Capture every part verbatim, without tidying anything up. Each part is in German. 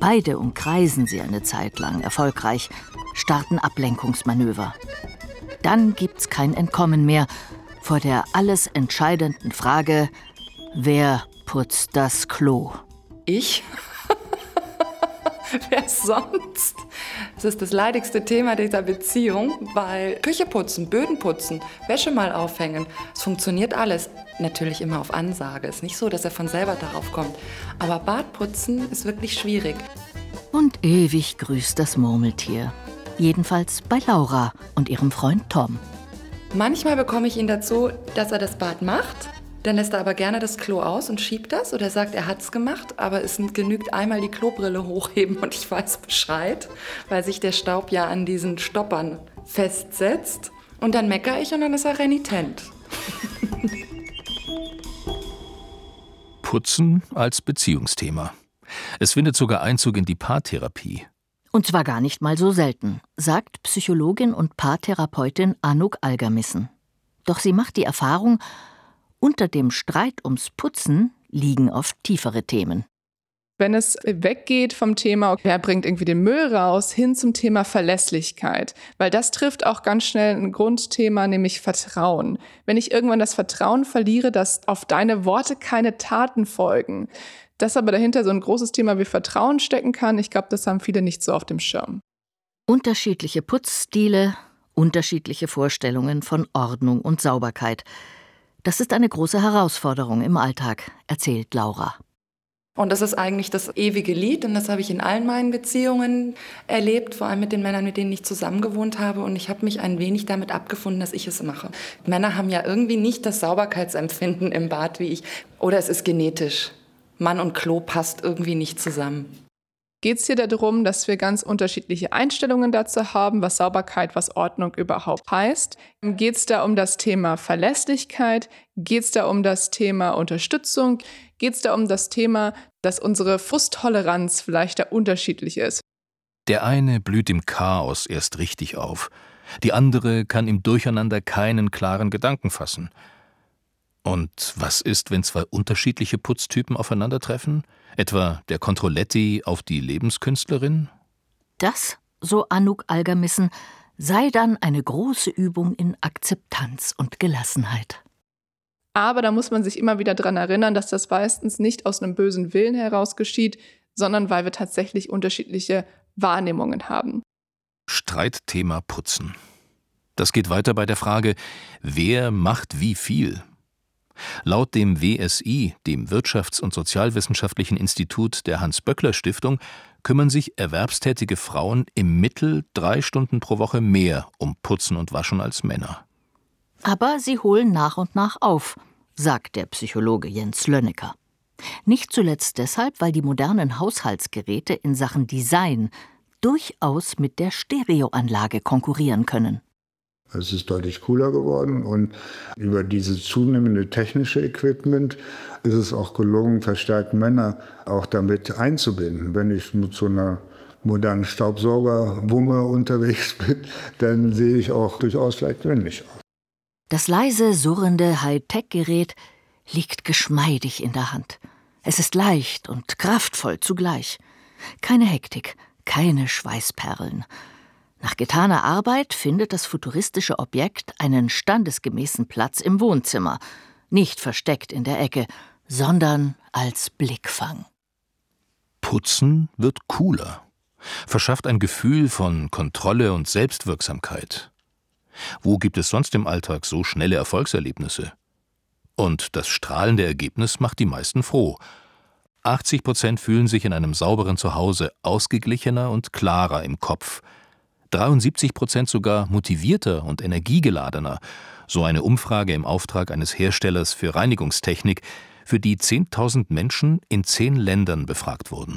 Beide umkreisen sie eine Zeit lang erfolgreich, starten Ablenkungsmanöver. Dann gibt's kein Entkommen mehr vor der alles entscheidenden Frage: Wer putzt das Klo? Ich? Wer sonst? Das ist das leidigste Thema dieser Beziehung, weil Küche putzen, Böden putzen, Wäsche mal aufhängen, es funktioniert alles. Natürlich immer auf Ansage. Es ist nicht so, dass er von selber darauf kommt. Aber Badputzen ist wirklich schwierig. Und ewig grüßt das Murmeltier. Jedenfalls bei Laura und ihrem Freund Tom. Manchmal bekomme ich ihn dazu, dass er das Bad macht. Dann lässt er aber gerne das Klo aus und schiebt das. Oder sagt, er hat's gemacht, aber es genügt einmal die Klobrille hochheben und ich weiß Bescheid, weil sich der Staub ja an diesen Stoppern festsetzt. Und dann meckere ich und dann ist er renitent. Putzen als Beziehungsthema. Es findet sogar Einzug in die Paartherapie. Und zwar gar nicht mal so selten, sagt Psychologin und Paartherapeutin Anouk Algermissen. Doch sie macht die Erfahrung, unter dem Streit ums Putzen liegen oft tiefere Themen. Wenn es weggeht vom Thema, wer bringt irgendwie den Müll raus, hin zum Thema Verlässlichkeit. Weil das trifft auch ganz schnell ein Grundthema, nämlich Vertrauen. Wenn ich irgendwann das Vertrauen verliere, dass auf deine Worte keine Taten folgen, dass aber dahinter so ein großes Thema wie Vertrauen stecken kann, ich glaube, das haben viele nicht so auf dem Schirm. Unterschiedliche Putzstile, unterschiedliche Vorstellungen von Ordnung und Sauberkeit. Das ist eine große Herausforderung im Alltag, erzählt Laura. Und das ist eigentlich das ewige Lied und das habe ich in allen meinen Beziehungen erlebt, vor allem mit den Männern, mit denen ich zusammengewohnt habe, und ich habe mich ein wenig damit abgefunden, dass ich es mache. Männer haben ja irgendwie nicht das Sauberkeitsempfinden im Bad wie ich, oder es ist genetisch. Mann und Klo passt irgendwie nicht zusammen. Geht es hier darum, dass wir ganz unterschiedliche Einstellungen dazu haben, was Sauberkeit, was Ordnung überhaupt heißt? Geht es da um das Thema Verlässlichkeit? Geht es da um das Thema Unterstützung? Geht es da um das Thema, dass unsere Frusttoleranz vielleicht da unterschiedlich ist? Der eine blüht im Chaos erst richtig auf. Die andere kann im Durcheinander keinen klaren Gedanken fassen. Und was ist, wenn zwei unterschiedliche Putztypen aufeinandertreffen? Etwa der Controletti auf die Lebenskünstlerin? Das, so Anouk Algermissen, sei dann eine große Übung in Akzeptanz und Gelassenheit. Aber da muss man sich immer wieder daran erinnern, dass das meistens nicht aus einem bösen Willen heraus geschieht, sondern weil wir tatsächlich unterschiedliche Wahrnehmungen haben. Streitthema Putzen. Das geht weiter bei der Frage, wer macht wie viel? Laut dem W S I, dem Wirtschafts- und Sozialwissenschaftlichen Institut der Hans-Böckler-Stiftung, kümmern sich erwerbstätige Frauen im Mittel drei Stunden pro Woche mehr um Putzen und Waschen als Männer. Aber sie holen nach und nach auf, sagt der Psychologe Jens Lönnecker. Nicht zuletzt deshalb, weil die modernen Haushaltsgeräte in Sachen Design durchaus mit der Stereoanlage konkurrieren können. Es ist deutlich cooler geworden und über dieses zunehmende technische Equipment ist es auch gelungen, verstärkt Männer auch damit einzubinden. Wenn ich mit so einer modernen Staubsaugerwumme unterwegs bin, dann sehe ich auch durchaus vielleicht männlich aus. Das leise, surrende Hightech-Gerät liegt geschmeidig in der Hand. Es ist leicht und kraftvoll zugleich. Keine Hektik, keine Schweißperlen. Nach getaner Arbeit findet das futuristische Objekt einen standesgemäßen Platz im Wohnzimmer, nicht versteckt in der Ecke, sondern als Blickfang. Putzen wird cooler, verschafft ein Gefühl von Kontrolle und Selbstwirksamkeit. Wo gibt es sonst im Alltag so schnelle Erfolgserlebnisse? Und das strahlende Ergebnis macht die meisten froh. achtzig Prozent fühlen sich in einem sauberen Zuhause ausgeglichener und klarer im Kopf. dreiundsiebzig Prozent sogar motivierter und energiegeladener, so eine Umfrage im Auftrag eines Herstellers für Reinigungstechnik, für die zehntausend Menschen in zehn Ländern befragt wurden.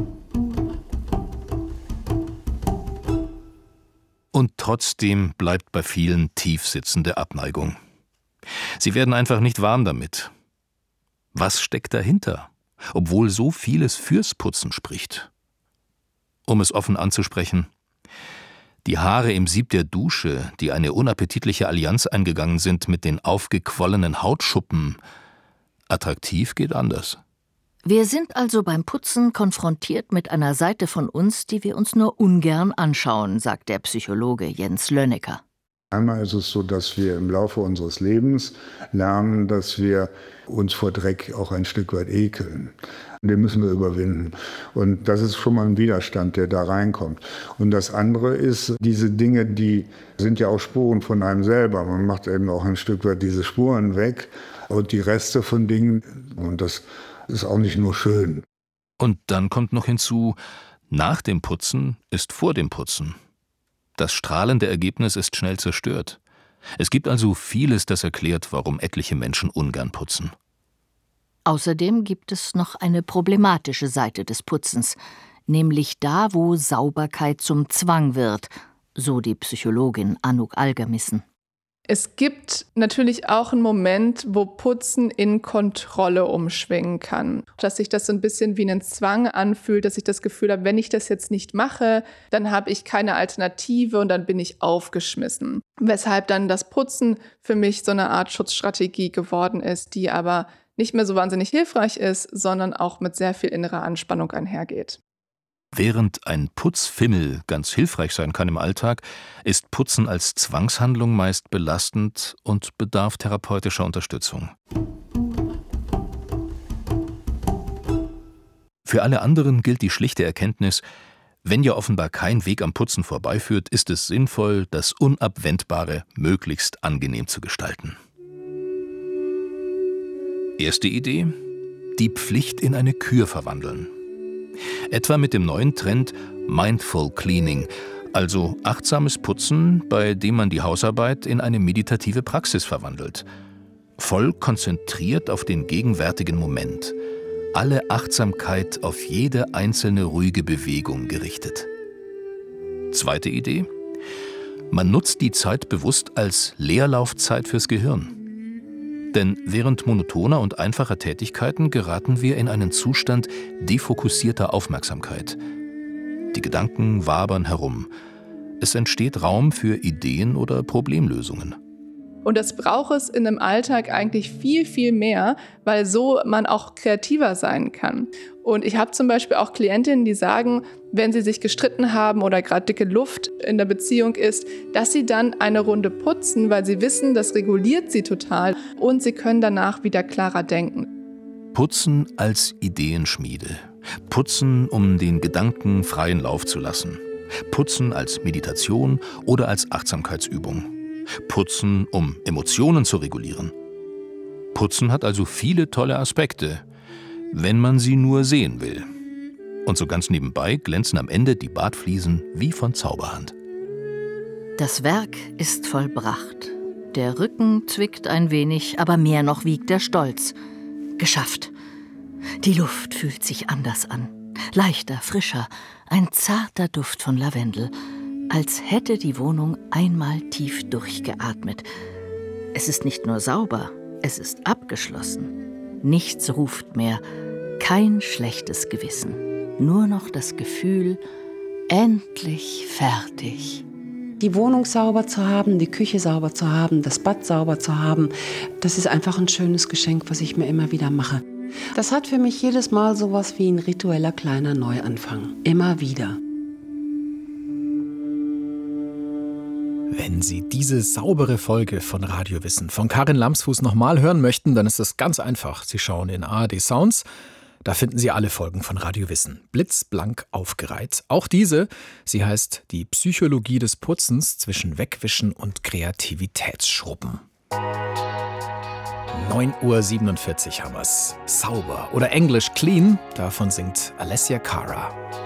Und trotzdem bleibt bei vielen tiefsitzende Abneigung. Sie werden einfach nicht warm damit. Was steckt dahinter, obwohl so vieles fürs Putzen spricht? Um es offen anzusprechen: Die Haare im Sieb der Dusche, die eine unappetitliche Allianz eingegangen sind mit den aufgequollenen Hautschuppen. Attraktiv geht anders. Wir sind also beim Putzen konfrontiert mit einer Seite von uns, die wir uns nur ungern anschauen, sagt der Psychologe Jens Lönnecker. Einmal ist es so, dass wir im Laufe unseres Lebens lernen, dass wir uns vor Dreck auch ein Stück weit ekeln. Den müssen wir überwinden. Und das ist schon mal ein Widerstand, der da reinkommt. Und das andere ist, diese Dinge, die sind ja auch Spuren von einem selber. Man macht eben auch ein Stück weit diese Spuren weg und die Reste von Dingen. Und das ist auch nicht nur schön. Und dann kommt noch hinzu, nach dem Putzen ist vor dem Putzen. Das strahlende Ergebnis ist schnell zerstört. Es gibt also vieles, das erklärt, warum etliche Menschen ungern putzen. Außerdem gibt es noch eine problematische Seite des Putzens, nämlich da, wo Sauberkeit zum Zwang wird, so die Psychologin Anouk Algermissen. Es gibt natürlich auch einen Moment, wo Putzen in Kontrolle umschwingen kann. Dass sich das so ein bisschen wie ein Zwang anfühlt, dass ich das Gefühl habe, wenn ich das jetzt nicht mache, dann habe ich keine Alternative und dann bin ich aufgeschmissen. Weshalb dann das Putzen für mich so eine Art Schutzstrategie geworden ist, die aber nicht mehr so wahnsinnig hilfreich ist, sondern auch mit sehr viel innerer Anspannung einhergeht. Während ein Putzfimmel ganz hilfreich sein kann im Alltag, ist Putzen als Zwangshandlung meist belastend und bedarf therapeutischer Unterstützung. Für alle anderen gilt die schlichte Erkenntnis, wenn ja offenbar kein Weg am Putzen vorbeiführt, ist es sinnvoll, das Unabwendbare möglichst angenehm zu gestalten. Erste Idee: die Pflicht in eine Kür verwandeln. Etwa mit dem neuen Trend Mindful Cleaning, also achtsames Putzen, bei dem man die Hausarbeit in eine meditative Praxis verwandelt. Voll konzentriert auf den gegenwärtigen Moment. Alle Achtsamkeit auf jede einzelne ruhige Bewegung gerichtet. Zweite Idee: man nutzt die Zeit bewusst als Leerlaufzeit fürs Gehirn. Denn während monotoner und einfacher Tätigkeiten geraten wir in einen Zustand defokussierter Aufmerksamkeit. Die Gedanken wabern herum. Es entsteht Raum für Ideen oder Problemlösungen. Und das braucht es in einem Alltag eigentlich viel, viel mehr, weil so man auch kreativer sein kann. Und ich habe zum Beispiel auch Klientinnen, die sagen, wenn sie sich gestritten haben oder gerade dicke Luft in der Beziehung ist, dass sie dann eine Runde putzen, weil sie wissen, das reguliert sie total und sie können danach wieder klarer denken. Putzen als Ideenschmiede. Putzen, um den Gedanken freien Lauf zu lassen. Putzen als Meditation oder als Achtsamkeitsübung. Putzen, um Emotionen zu regulieren. Putzen hat also viele tolle Aspekte, wenn man sie nur sehen will. Und so ganz nebenbei glänzen am Ende die Badfliesen wie von Zauberhand. Das Werk ist vollbracht. Der Rücken zwickt ein wenig, aber mehr noch wiegt der Stolz. Geschafft. Die Luft fühlt sich anders an. Leichter, frischer, ein zarter Duft von Lavendel. Als hätte die Wohnung einmal tief durchgeatmet. Es ist nicht nur sauber, es ist abgeschlossen. Nichts ruft mehr, kein schlechtes Gewissen. Nur noch das Gefühl, endlich fertig. Die Wohnung sauber zu haben, die Küche sauber zu haben, das Bad sauber zu haben, das ist einfach ein schönes Geschenk, was ich mir immer wieder mache. Das hat für mich jedes Mal sowas wie ein ritueller kleiner Neuanfang. Immer wieder. Wenn Sie diese saubere Folge von Radio Wissen von Karin Lamsfuß nochmal hören möchten, dann ist das ganz einfach. Sie schauen in A R D Sounds. Da finden Sie alle Folgen von Radio Wissen. Blitzblank aufgereiht. Auch diese. Sie heißt Die Psychologie des Putzens zwischen Wegwischen und Kreativitätsschrubben. neun Uhr siebenundvierzig haben wir's. Sauber oder Englisch clean, davon singt Alessia Cara.